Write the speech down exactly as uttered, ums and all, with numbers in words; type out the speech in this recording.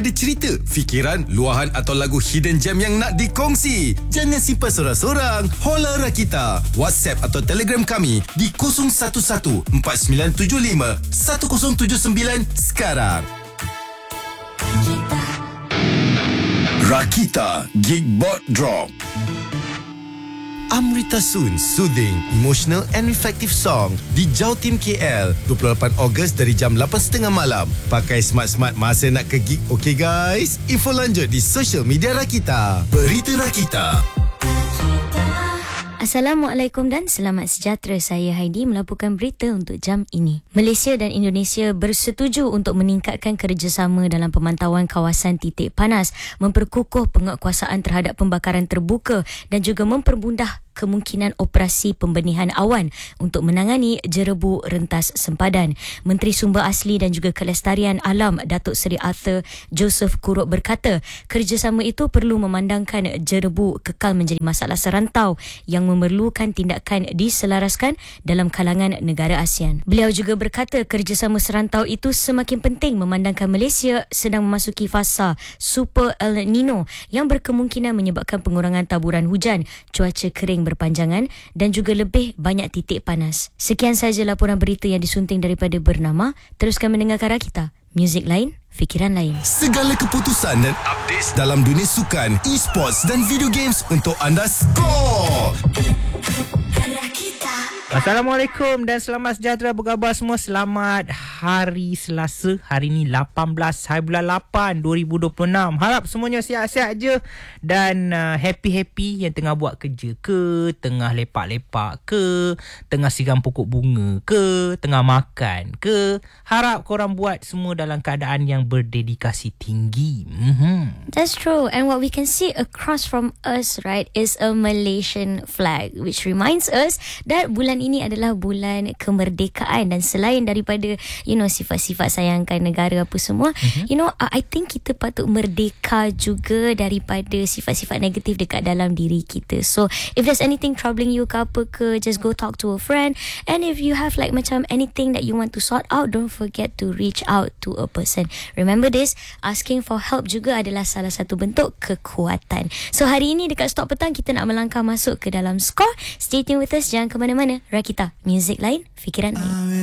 Ada cerita, fikiran, luahan atau lagu hidden gem yang nak dikongsi? Jangan simpan sorang-sorang. Hola Rakita. WhatsApp atau Telegram kami di kosong satu satu empat sembilan tujuh lima satu kosong tujuh sembilan sekarang. Rakita Geekbot Drop. Amrita Soon, soothing, emotional and reflective song di Jatim K L dua puluh lapan Ogos dari jam lapan tiga puluh malam. Pakai smart-smart masa nak ke gig, okey guys? Info lanjut di social media Rakita. Berita Rakita. Assalamualaikum dan selamat sejahtera. Saya Heidi melaporkan berita untuk jam ini. Malaysia dan Indonesia bersetuju untuk meningkatkan kerjasama dalam pemantauan kawasan titik panas, memperkukuh penguatkuasaan terhadap pembakaran terbuka dan juga mempermudah kemungkinan operasi pembenihan awan untuk menangani jerebu rentas sempadan. Menteri Sumber Asli dan juga Kelestarian Alam Datuk Seri Arthur Joseph Kurut berkata, kerjasama itu perlu memandangkan jerebu kekal menjadi masalah serantau yang memerlukan tindakan diselaraskan dalam kalangan negara ASEAN. Beliau juga berkata kerjasama serantau itu semakin penting memandangkan Malaysia sedang memasuki fasa Super El Nino yang berkemungkinan menyebabkan pengurangan taburan hujan, cuaca kering berpanjangan dan juga lebih banyak titik panas. Sekian sahaja laporan berita yang disunting daripada Bernama. Teruskan mendengarkan Rakita. Muzik lain, fikiran lain. Segala keputusan dan updates dalam dunia sukan, e-sports dan video games untuk anda skor. Assalamualaikum dan selamat sejahtera, apa khabar semua? Selamat hari Selasa, hari ni lapan belas hari bulan lapan dua ribu dua puluh enam. Harap semuanya sihat-sihat je dan uh, happy-happy yang tengah buat kerja ke, tengah lepak-lepak ke, tengah siram pokok bunga ke, tengah makan ke. Harap korang buat semua dalam keadaan yang berdedikasi tinggi. Mm-hmm. That's true. And what we can see across from us, right, is a Malaysian flag, which reminds us that bulan ini adalah bulan kemerdekaan. Dan selain daripada, you know, sifat-sifat sayangkan negara apa semua, mm-hmm. you know, I think kita patut merdeka juga daripada sifat-sifat negatif dekat dalam diri kita. So if there's anything troubling you ke apa ke, just go talk to a friend. And if you have like macam anything that you want to sort out, don't forget to reach out to a person. Remember this, asking for help juga adalah salah satu bentuk kekuatan. So hari ini dekat Stop Petang kita nak melangkah masuk ke dalam skor. Stay tuned with us, jangan ke mana-mana. Rakita, muzik lain, fikiran lain.